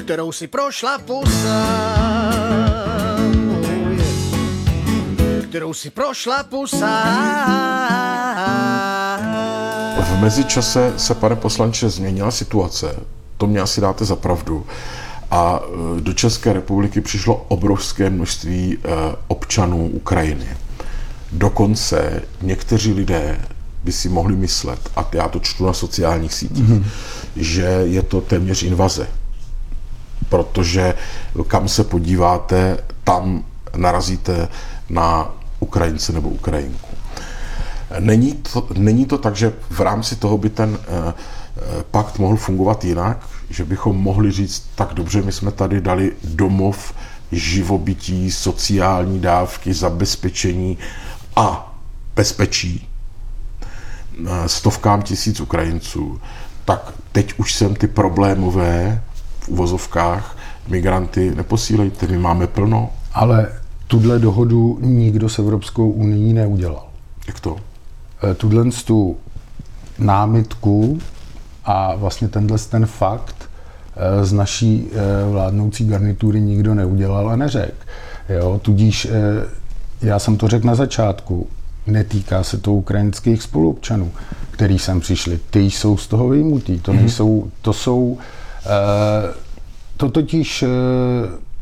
kterou si prošla pusa, kterou si prošla pusa. V mezičase se, pane poslanče, změnila situace. To mě asi dáte za pravdu. A do České republiky přišlo obrovské množství občanů Ukrajiny. Dokonce někteří lidé by si mohli myslet, a já to čtu na sociálních sítích, že je to téměř invaze. Protože kam se podíváte, tam narazíte na Ukrajince nebo Ukrajinku. Není to tak, že v rámci toho by ten pakt mohl fungovat jinak, že bychom mohli říct, tak dobře, my jsme tady dali domov, živobytí, sociální dávky, zabezpečení a bezpečí stovkám tisíc Ukrajinců, tak teď už sem ty problémové v uvozovkách migranty neposílejte, my máme plno. Ale tuhle dohodu nikdo s Evropskou unií neudělal. Jak to? Tuhle tu námitku a vlastně ten fakt z naší vládnoucí garnitury nikdo neudělal a neřekl. Jo, tudíž já jsem to řekl na začátku, netýká se to ukrajinských spoluobčanů, kteří sem přišli. Ty jsou z toho vyjmutí. To totiž